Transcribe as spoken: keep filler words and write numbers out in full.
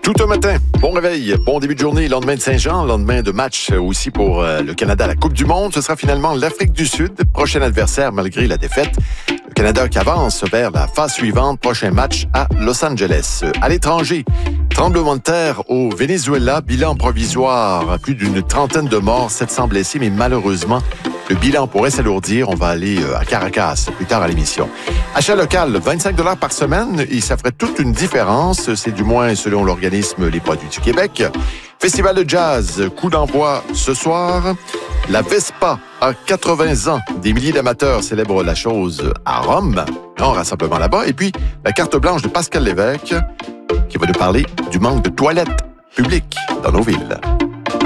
Tout un matin, bon réveil, bon début de journée, lendemain de Saint-Jean, lendemain de match aussi pour euh, le Canada à la Coupe du Monde. Ce sera finalement l'Afrique du Sud, prochain adversaire malgré la défaite. Le Canada qui avance vers la phase suivante, prochain match à Los Angeles. À l'étranger, tremblement de terre au Venezuela, bilan provisoire, plus d'une trentaine de morts, sept cents blessés, mais malheureusement, le bilan pourrait s'alourdir. On va aller à Caracas plus tard à l'émission. Achat local, vingt-cinq dollars par semaine et ça ferait toute une différence. C'est du moins selon l'organisme Les Produits du Québec. Festival de jazz, coup d'envoi ce soir. La Vespa a quatre-vingts ans. Des milliers d'amateurs célèbrent la chose à Rome, en rassemblement là-bas. Et puis, la carte blanche de Pascal Lévesque qui va nous parler du manque de toilettes publiques dans nos villes.